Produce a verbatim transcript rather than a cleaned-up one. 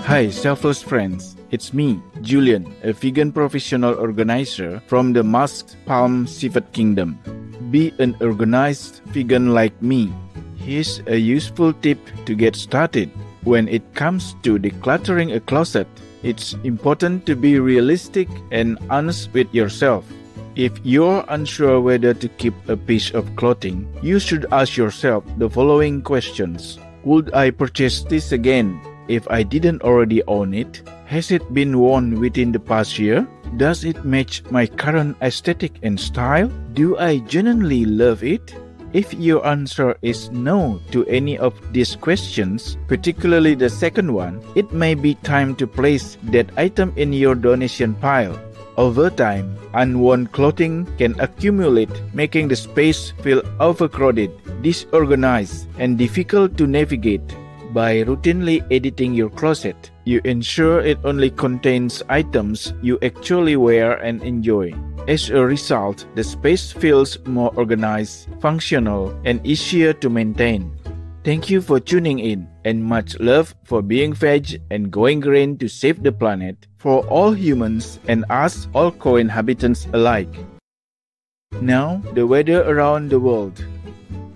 Hi, selfless friends. It's me, Julian, a vegan professional organizer from the Musk Palm Seafood Kingdom. Be an organized vegan like me. Here's a useful tip to get started. When it comes to decluttering a closet, it's important to be realistic and honest with yourself. If you're unsure whether to keep a piece of clothing, you should ask yourself the following questions. Would I purchase this again if I didn't already own it? Has it been worn within the past year? Does it match my current aesthetic and style? Do I genuinely love it? If your answer is no to any of these questions, particularly the second one, it may be time to place that item in your donation pile. Over time, unworn clothing can accumulate, making the space feel overcrowded, disorganized, and difficult to navigate. By routinely editing your closet, you ensure it only contains items you actually wear and enjoy. As a result, the space feels more organized, functional, and easier to maintain. Thank you for tuning in, and much love for being veg and going green to save the planet for all humans and us all co-inhabitants alike. Now, the weather around the world.